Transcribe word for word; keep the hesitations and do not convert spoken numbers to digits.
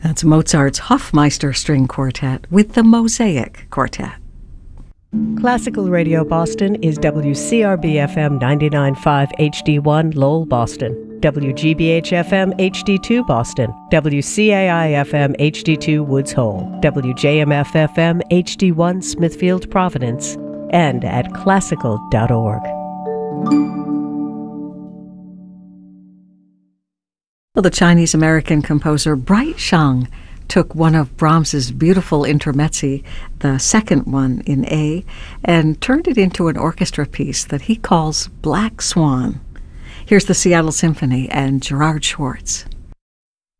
That's Mozart's Hofmeister String Quartet with the Mosaic Quartet. Classical Radio Boston is W C R B F M ninety-nine point five H D one Lowell, Boston, W G B H F M H D two Boston, W C A I F M H D two Woods Hole, W J M F F M H D one Smithfield, Providence, and at classical dot org. Well, the Chinese-American composer Bright Shang took one of Brahms's beautiful intermezzi, the second one in A, and turned it into an orchestra piece that he calls Black Swan. Here's the Seattle Symphony and Gerard Schwartz.